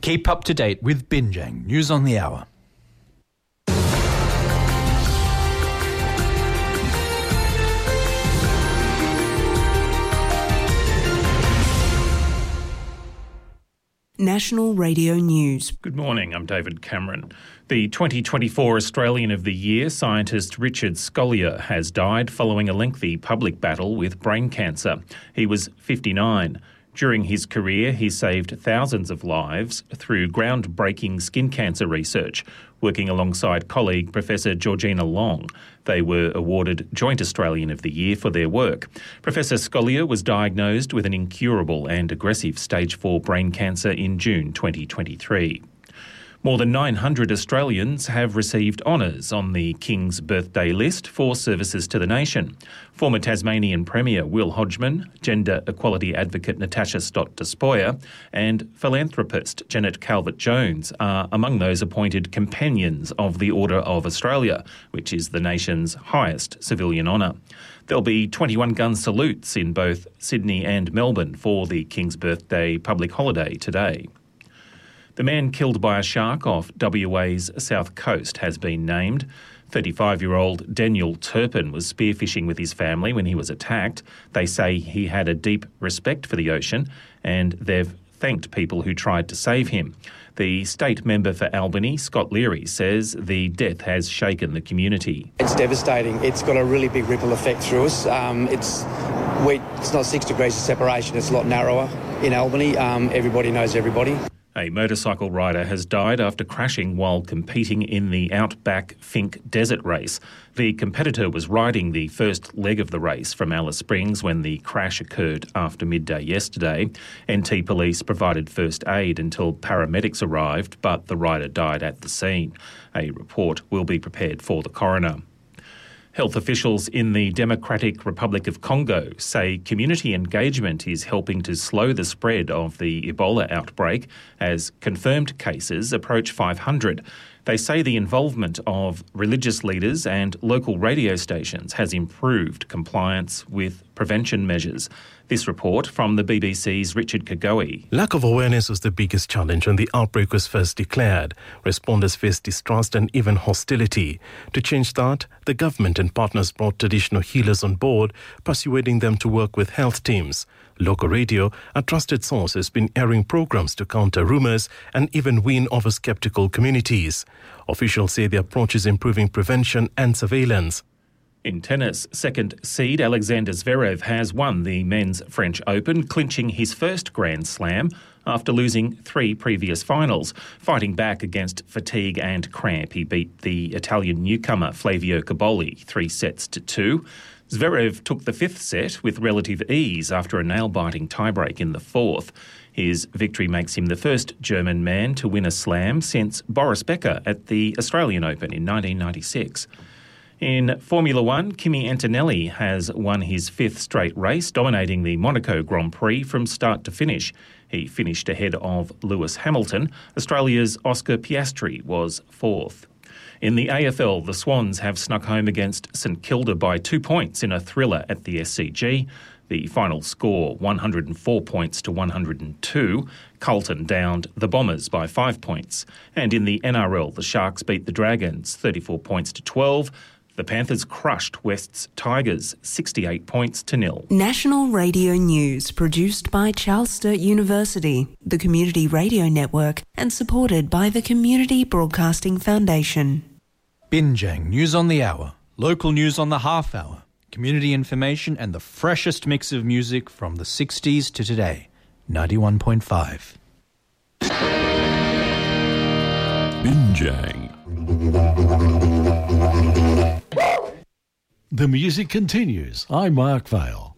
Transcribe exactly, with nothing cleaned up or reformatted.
Keep up to date with Binjang News on the Hour. National Radio News. Good morning, I'm David Cameron. The twenty twenty-four Australian of the Year, scientist Richard Scolyer, has died following a lengthy public battle with brain cancer. He was fifty-nine. During his career, he saved thousands of lives through groundbreaking skin cancer research, working alongside colleague Professor Georgina Long. They were awarded Joint Australian of the Year for their work. Professor Scolyer was diagnosed with an incurable and aggressive stage four brain cancer in June twenty twenty-three. More than nine hundred Australians have received honours on the King's birthday list for services to the nation. Former Tasmanian Premier Will Hodgman, gender equality advocate Natasha Stott Despoja and philanthropist Janet Calvert-Jones are among those appointed Companions of the Order of Australia, which is the nation's highest civilian honour. There'll be twenty-one gun salutes in both Sydney and Melbourne for the King's birthday public holiday today. The man killed by a shark off W A's south coast has been named. thirty-five-year-old Daniel Turpin was spearfishing with his family when he was attacked. They say he had a deep respect for the ocean and they've thanked people who tried to save him. The state member for Albany, Scott Leary, says the death has shaken the community. It's devastating. It's got a really big ripple effect through us. Um, it's we, it's not six degrees of separation. It's a lot narrower in Albany. Um, everybody knows everybody. A motorcycle rider has died after crashing while competing in the Outback Fink Desert Race. The competitor was riding the first leg of the race from Alice Springs when the crash occurred after midday yesterday. N T Police provided first aid until paramedics arrived, but the rider died at the scene. A report will be prepared for the coroner. Health officials in the Democratic Republic of Congo say community engagement is helping to slow the spread of the Ebola outbreak as confirmed cases approach five hundred. They say the involvement of religious leaders and local radio stations has improved compliance with prevention measures. This report from the B B C's Richard Kagoe. Lack of awareness was the biggest challenge when the outbreak was first declared. Responders faced distrust and even hostility. To change that, the government and partners brought traditional healers on board, persuading them to work with health teams. Local radio, a trusted source, has been airing programs to counter rumours and even win over sceptical communities. Officials say the approach is improving prevention and surveillance. In tennis, second seed Alexander Zverev has won the men's French Open, clinching his first Grand Slam after losing three previous finals. Fighting back against fatigue and cramp, he beat the Italian newcomer Flavio Cobolli three sets to two. Zverev took the fifth set with relative ease after a nail-biting tiebreak in the fourth. His victory makes him the first German man to win a slam since Boris Becker at the Australian Open in nineteen ninety-six. In Formula One, Kimi Antonelli has won his fifth straight race, dominating the Monaco Grand Prix from start to finish. He finished ahead of Lewis Hamilton. Australia's Oscar Piastri was fourth. In the A F L, the Swans have snuck home against St Kilda by two points in a thriller at the S C G. The final score, one hundred four points to one hundred two. Carlton downed the Bombers by five points. And in the N R L, the Sharks beat the Dragons thirty-four points to twelve. The Panthers crushed West's Tigers sixty-eight points to nil. National Radio News, produced by Charles Sturt University, the Community Radio Network, and supported by the Community Broadcasting Foundation. Binjang News on the Hour, local news on the half hour, community information and the freshest mix of music from the sixties to today. ninety-one point five. Binjang. The music continues. I'm Mark Vale.